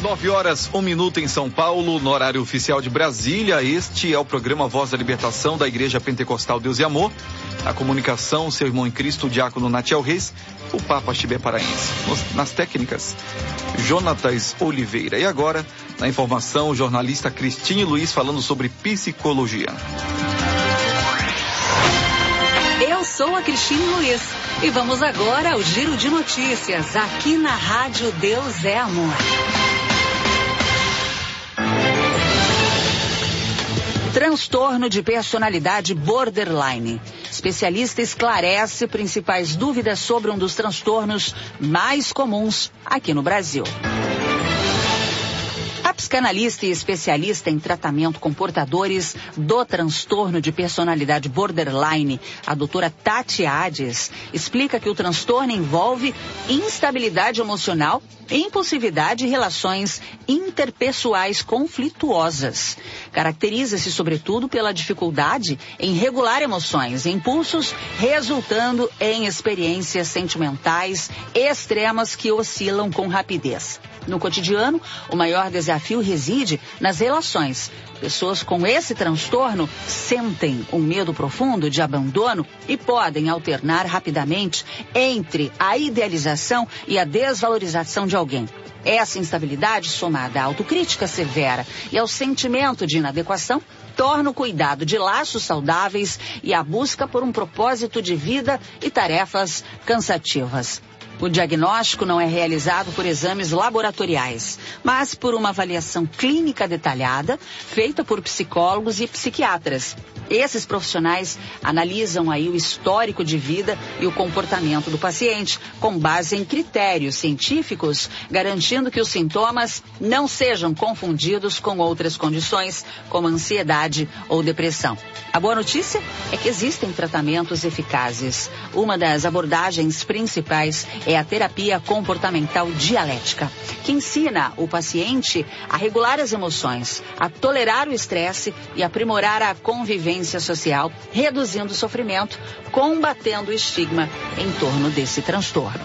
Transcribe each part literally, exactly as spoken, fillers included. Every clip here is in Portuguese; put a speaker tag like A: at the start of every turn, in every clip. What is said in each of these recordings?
A: nove horas, um minuto em São Paulo, no horário oficial de Brasília. Este é o programa Voz da Libertação da Igreja Pentecostal Deus e Amor. A comunicação, seu irmão em Cristo, o diácono Natiel Reis, o Papa Chibé Paraense. Nas técnicas, Jonatas Oliveira. E agora, na informação, o jornalista Cristine Luiz falando sobre psicologia.
B: Eu sou a Cristine Luiz e vamos agora ao Giro de Notícias aqui na Rádio Deus é Amor. Transtorno de personalidade borderline. Especialista esclarece principais dúvidas sobre um dos transtornos mais comuns aqui no Brasil. A psicanalista e especialista em tratamento com portadores do transtorno de personalidade borderline, a doutora Tati Hades, explica que o transtorno envolve instabilidade emocional e impulsividade e relações interpessoais conflituosas. Caracteriza-se, sobretudo, pela dificuldade em regular emoções e impulsos, resultando em experiências sentimentais extremas que oscilam com rapidez. No cotidiano, o maior desafio reside nas relações. Pessoas com esse transtorno sentem um medo profundo de abandono e podem alternar rapidamente entre a idealização e a desvalorização de alguém. Essa instabilidade, somada à autocrítica severa e ao sentimento de inadequação, torna o cuidado de laços saudáveis e a busca por um propósito de vida e tarefas cansativas. O diagnóstico não é realizado por exames laboratoriais, mas por uma avaliação clínica detalhada, feita por psicólogos e psiquiatras. Esses profissionais analisam aí o histórico de vida e o comportamento do paciente, com base em critérios científicos, garantindo que os sintomas não sejam confundidos com outras condições, como ansiedade ou depressão. A boa notícia é que existem tratamentos eficazes. Uma das abordagens principais é a terapia comportamental dialética, que ensina o paciente a regular as emoções, a tolerar o estresse e aprimorar a convivência social, reduzindo o sofrimento, combatendo o estigma em torno desse transtorno.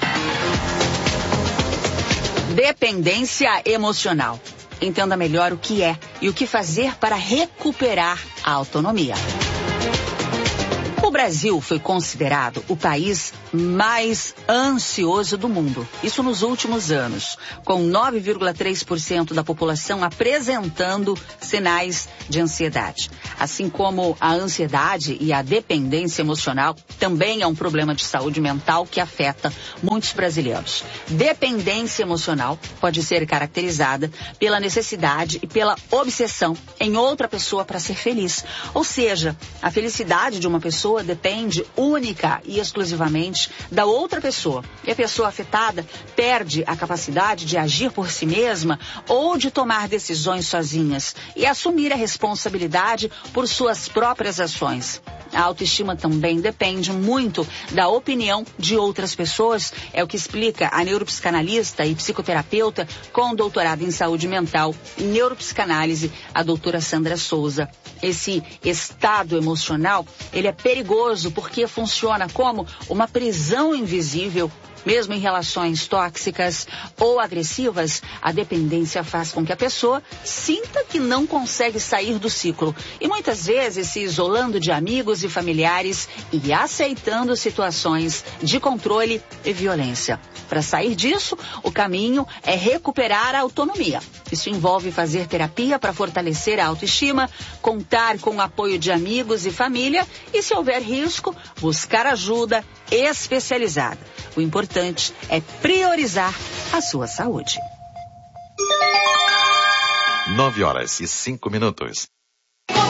B: Dependência emocional. Entenda melhor o que é e o que fazer para recuperar a autonomia. O Brasil foi considerado o país mais ansioso do mundo, isso nos últimos anos, com nove vírgula três por cento da população apresentando sinais de ansiedade. Assim como a ansiedade e a dependência emocional também é um problema de saúde mental que afeta muitos brasileiros. Dependência emocional pode ser caracterizada pela necessidade e pela obsessão em outra pessoa para ser feliz. Ou seja, a felicidade de uma pessoa depende única e exclusivamente da outra pessoa. E a pessoa afetada perde a capacidade de agir por si mesma ou de tomar decisões sozinhas e assumir a responsabilidade por suas próprias ações. A autoestima também depende muito da opinião de outras pessoas, é o que explica a neuropsicanalista e psicoterapeuta com doutorado em saúde mental e neuropsicanálise, a doutora Sandra Souza. Esse estado emocional, ele é perigoso porque funciona como uma prisão invisível. Mesmo em relações tóxicas ou agressivas, a dependência faz com que a pessoa sinta que não consegue sair do ciclo e muitas vezes se isolando de amigos e familiares e aceitando situações de controle e violência. Para sair disso, o caminho é recuperar a autonomia. Isso envolve fazer terapia para fortalecer a autoestima, contar com o apoio de amigos e família e, se houver risco, buscar ajuda especializada. O importante é priorizar a sua saúde.
C: Nove horas e cinco minutos.